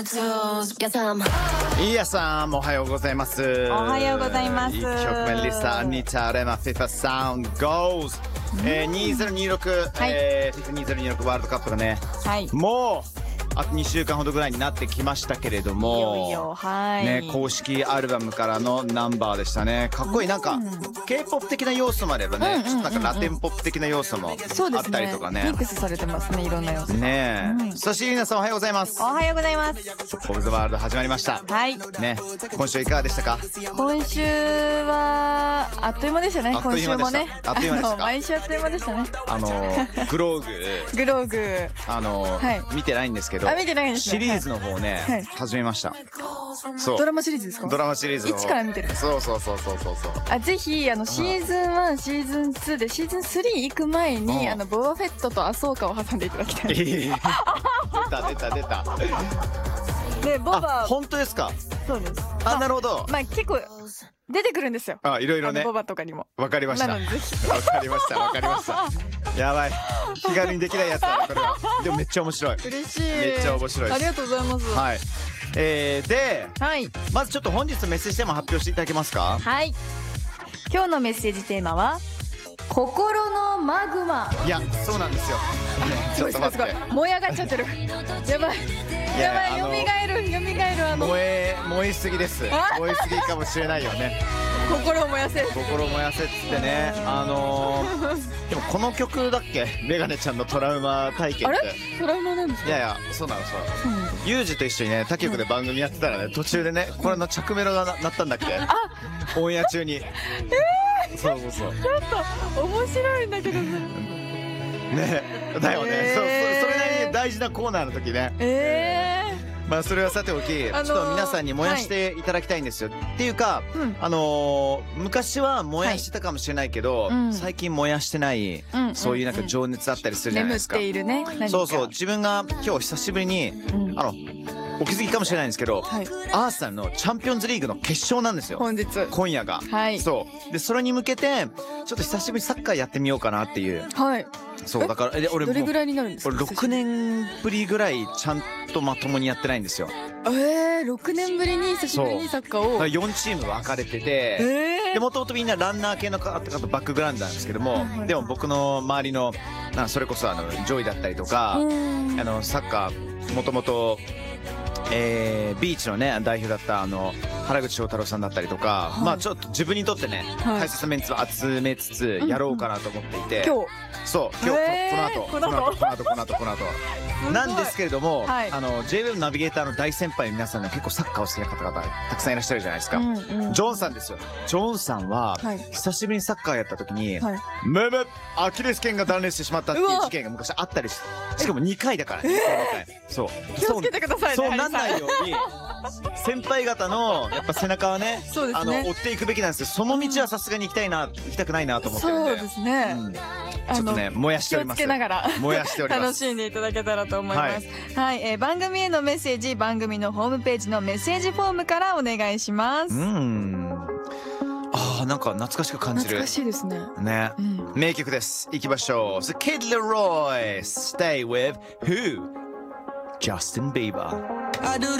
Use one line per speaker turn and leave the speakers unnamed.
イヤさんおはようございます。
おはようございます。
1曲目リサアニタレマ FIFA Sound Goes、2026、
はい
FIFA2026 ワールドカップがね、
はい、
もうあと2週間ほどぐらいになってきましたけれども、
いよいよ、はい、
ね、公式アルバムからのナンバーでしたね。かっこいい。なんか、K-POP 的な要素もあればね、ちょっとなんかラテンポップ的な要素もあったりとかね。
ミックスされてますね、いろんな要素
ねえ、そしてリナさんおはようございます。
おはようございます。
オブザワールド始まりました。
はい
ね、今週いかがでしたか？
今週はあっという間でしたね。今週もね、
あっという間でした。
毎週あっという間でしたね。
グローグ見てないんですけど、
見てないんですね。
シリーズの方ね、始めました。そう、
ドラマシリーズですか？
ドラマシリーズの
1から見てる。
そう。
ぜひシーズン1、シーズン2でシーズン3行く前にボバフェットとアソーカを挟んでいただきたい。出た。でボバ、
本当ですか？
そうです。
なるほど。
まあ結構出てくるんですよ。
いろいろね。
ボバとかにも。
わかりました。
なのでぜひ。
わかりました。やばい。気軽にできないやつだねこれは。でもめっちゃ面白い。
嬉しい。
めっちゃ面白いです。
ありがとうございます。
はい。で、
はい。
まずちょっと本日のメッセージテーマ発表していただけますか？
はい。今日のメッセージテーマは心のマグマ。
いや、そうなんですよ。ちょっと待って。
燃え上がっちゃってる。やばい。蘇る
燃えすぎです。燃えすぎかもしれないよね。
心を燃やせっつ
ってね。でもこの曲だっけ？メガネちゃんのトラウマ体験って。
あれ？トラウマなんですか？
いや、そうなの。ユージと一緒にね、他局で番組やってたらね、途中でね、これの着メロが鳴ったんだっけ？オンエア中に。そう。ちょっ
と面白いんだけど
ね。だよね。それなりに大事なコーナーの時ね。まあそれはさておき、ちょっと皆さんに燃やしていただきたいんですよ。っていうか、昔は燃やしてたかもしれないけど、最近燃やしてない、そういうなんか情熱あったりするじゃないですか。
眠っているね。
そう。自分が今日久しぶりに、お気づきかもしれないんですけど、アーセナルのチャンピオンズリーグの決勝なんですよ。今夜が。そうで、それに向けてちょっと久しぶりにサッカーやってみようかなっていう。そうだから俺
どれぐらいになるんですか？
俺6年ぶりぐらいちゃんとまともにやってないんですよ。
6年ぶりに久しぶりにサッカーを。
4チーム分かれてて、でもともとみんなランナー系の方バックグラウンドなんですけども、でも僕の周りのそれこそジョイだったりとか、サッカーもともとビーチのね代表だった原口翔太郎さんだったりとか、まあちょっと自分にとってね、大切なメンツを集めつつやろうかなと思っていて、今日この後なんですけれども、J-WAVE ナビゲーターの大先輩の皆さんが結構サッカーを好きな方々たくさんいらっしゃるじゃないですか。ジョンさんですよ。ジョンさんは久しぶりにサッカーやった時にアキレス腱が断裂してしまったっていう事件が昔あったりして、しかも2回だからね。そう、
気をつけてくださいね。
そうなんないように先輩方のやっぱ背中はね、追っていくべきなんですけど、その道はさすがに行きたくないなと思ってるんで。
そうですね。
ちょっとね燃やしております。
気をつけながら
燃やしております。
楽しんでいただけたらと思います。はい、番組へのメッセージ、番組のホームページのメッセージフォームからお願いします。
なんか懐かしく感じる。
懐かしいですね。
ね、名曲です。行きましょう。The Kid Leroy, Stay with Who? Justin Bieber.